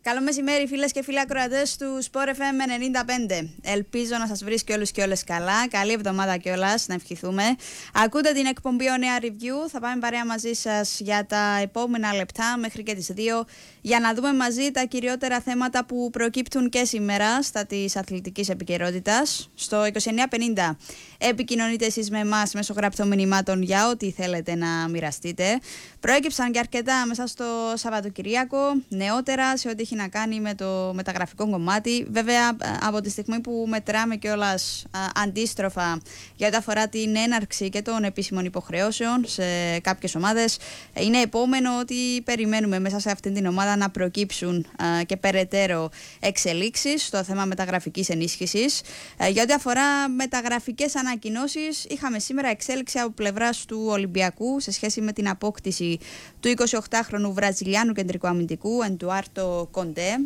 Καλό μεσημέρι, φίλες και φίλοι ακροατές του Sport FM 95. Ελπίζω να σας βρίσκει όλους και όλες καλά. Καλή εβδομάδα κιόλας, να ευχηθούμε. Ακούτε την εκπομπή Ο Νέα Review. Θα πάμε παρέα μαζί σας για τα επόμενα λεπτά μέχρι και τις 2 για να δούμε μαζί τα κυριότερα θέματα που προκύπτουν και σήμερα στα της αθλητικής επικαιρότητας. Στο 2950 επικοινωνείτε εσείς με εμάς μέσω γραπτών μηνυμάτων για ό,τι θέλετε να μοιραστείτε. Προέκυψαν και αρκετά μέσα στο Σαββατοκυριακό, νεότερα σε ό,τι έχει να κάνει με το μεταγραφικό κομμάτι. Βέβαια, από τη στιγμή που μετράμε κιόλας αντίστροφα για ό,τι αφορά την έναρξη και των επίσημων υποχρεώσεων σε κάποιες ομάδες, είναι επόμενο ότι περιμένουμε μέσα σε αυτήν την ομάδα να προκύψουν και περαιτέρω εξελίξεις στο θέμα μεταγραφικής ενίσχυσης. Για ό,τι αφορά μεταγραφικές ανακοινώσεις, είχαμε σήμερα εξέλιξη από πλευράς του Ολυμπιακού σε σχέση με την απόκτηση του 28χρονου Βραζιλιάνου κεντρικού αμυντικού Εντουάρτο Κοντέ,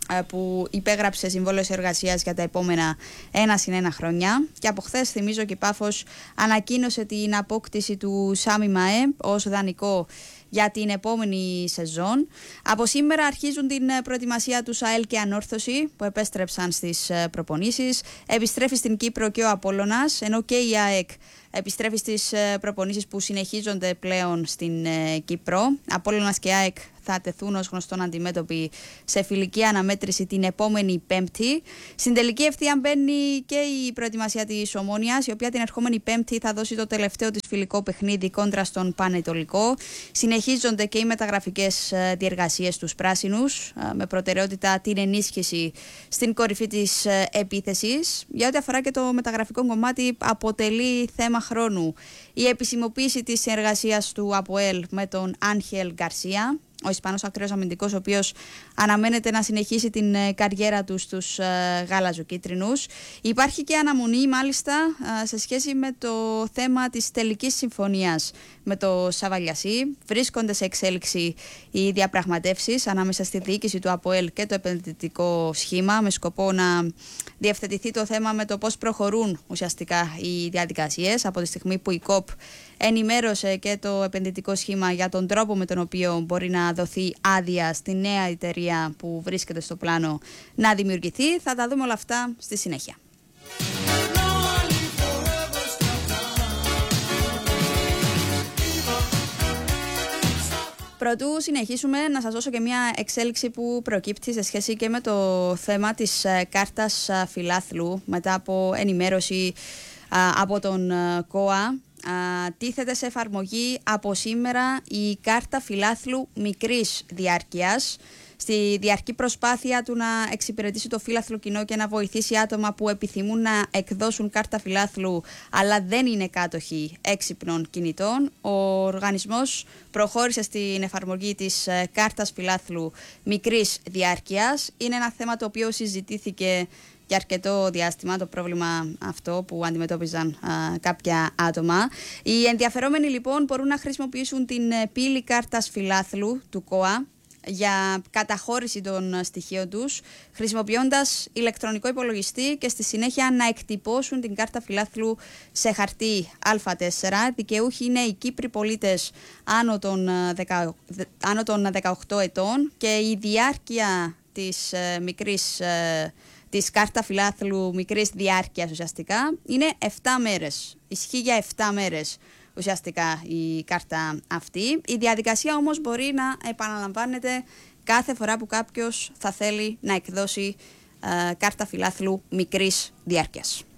που υπέγραψε συμβόλαιο εργασίας για τα επόμενα 1+1 χρόνια. Και από χθες, θυμίζω, και η Πάφος ανακοίνωσε την απόκτηση του Σάμι Μαέ ως δανεικό για την επόμενη σεζόν. Από σήμερα αρχίζουν την προετοιμασία του ΑΕΛ και Ανόρθωση που επέστρεψαν στις προπονήσεις. Επιστρέφει στην Κύπρο και ο Απόλλωνας, ενώ και η ΑΕΚ επιστρέφει στις προπονήσεις που συνεχίζονται πλέον στην Κύπρο. Απόλλωνας και ΑΕΚ θα τεθούν ως γνωστόν αντιμέτωποι σε φιλική αναμέτρηση την επόμενη Πέμπτη. Στην τελική ευθεία μπαίνει και η προετοιμασία της Ομόνοιας, η οποία την ερχόμενη Πέμπτη θα δώσει το τελευταίο της φιλικό παιχνίδι κόντρα στον Πανετολικό. Συνεχίζονται και οι μεταγραφικές διεργασίες στους πράσινους, με προτεραιότητα την ενίσχυση στην κορυφή της επίθεσης. Για ό,τι αφορά και το μεταγραφικό κομμάτι, αποτελεί θέμα χρόνου η επισημοποίηση της συνεργασίας του ΑΠΟΕΛ με τον Άγχελ Γκαρσία, ο Ισπανός ακραίος αμυντικός, ο οποίος αναμένεται να συνεχίσει την καριέρα του στους γαλαζοκίτρινους. Υπάρχει και αναμονή, μάλιστα, σε σχέση με το θέμα της τελικής συμφωνίας με το Σαβαλιασί. Βρίσκονται σε εξέλιξη οι διαπραγματεύσεις ανάμεσα στη διοίκηση του ΑΠΟΕΛ και το επενδυτικό σχήμα, με σκοπό να διευθετηθεί το θέμα με το πώς προχωρούν ουσιαστικά οι διαδικασίες, από τη στιγμή που η ΚΟΠ ενημέρωσε και το επενδυτικό σχήμα για τον τρόπο με τον οποίο μπορεί να δοθεί άδεια στη νέα εταιρεία που βρίσκεται στο πλάνο να δημιουργηθεί. Θα τα δούμε όλα αυτά στη συνέχεια. Πρωτού συνεχίσουμε, να σας δώσω και μια εξέλιξη που προκύπτει σε σχέση και με το θέμα της κάρτας φιλάθλου. Μετά από ενημέρωση από τον ΚΟΑ, τίθεται σε εφαρμογή από σήμερα η κάρτα φιλάθλου μικρής διάρκειας, στη διαρκή προσπάθεια του να εξυπηρετήσει το φιλάθλο κοινό και να βοηθήσει άτομα που επιθυμούν να εκδώσουν κάρτα φιλάθλου αλλά δεν είναι κάτοχοι έξυπνων κινητών. Ο οργανισμός προχώρησε στην εφαρμογή της κάρτας φιλάθλου μικρής διάρκειας. Είναι ένα θέμα το οποίο συζητήθηκε για αρκετό διάστημα, το πρόβλημα αυτό που αντιμετώπιζαν κάποια άτομα. Οι ενδιαφερόμενοι λοιπόν μπορούν να χρησιμοποιήσουν την πύλη κάρτας φιλάθλου του ΚΟΑ για καταχώρηση των στοιχείων τους, χρησιμοποιώντας ηλεκτρονικό υπολογιστή, και στη συνέχεια να εκτυπώσουν την κάρτα φιλάθλου σε χαρτί Α4. Δικαιούχοι είναι οι Κύπροι πολίτες άνω των 18 ετών και η διάρκεια της κάρτα φιλάθλου μικρής διάρκειας ουσιαστικά είναι 7 μέρες. Ισχύει για 7 μέρες ουσιαστικά η κάρτα αυτή. Η διαδικασία όμως μπορεί να επαναλαμβάνεται κάθε φορά που κάποιος θα θέλει να εκδώσει κάρτα φιλάθλου μικρής διάρκειας.